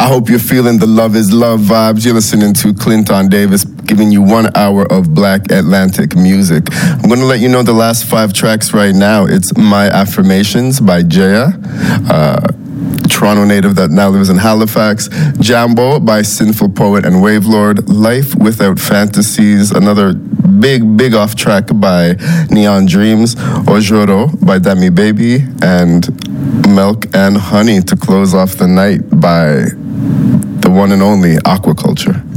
I hope you're feeling the Love is Love vibes. You're listening to Clinton Davis giving you 1 hour of Black Atlantic music. I'm going to let you know the last 5 tracks right now. It's My Affirmations by Jaya, Toronto native that now lives in Halifax. Jambo by Sinful Poet and Wavelord. Life Without Fantasies, another big off track by Neon Dreams. Ojoro by Dami Baby. And Milk and Honey to close off the night by the one and only Aquaculture.